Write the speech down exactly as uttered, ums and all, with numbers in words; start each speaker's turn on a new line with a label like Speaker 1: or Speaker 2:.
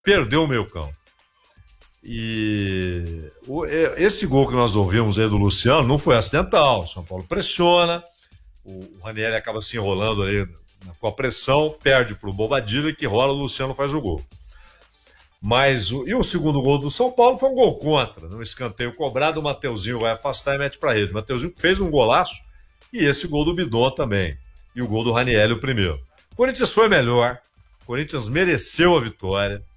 Speaker 1: perdeu o meio-campo. E o, esse gol que nós ouvimos aí do Luciano não foi acidental. O São Paulo pressiona, o, o Ranieri acaba se enrolando ali com a pressão, perde para o Bobadilla, que rola, o Luciano faz o gol. Mas o, e o segundo gol do São Paulo foi um gol contra, no escanteio cobrado, o Mateuzinho vai afastar e mete para a rede. O Mateuzinho fez um golaço e esse gol do Bidon também. E o gol do Ranieri o primeiro. O Corinthians foi melhor, o Corinthians mereceu a vitória.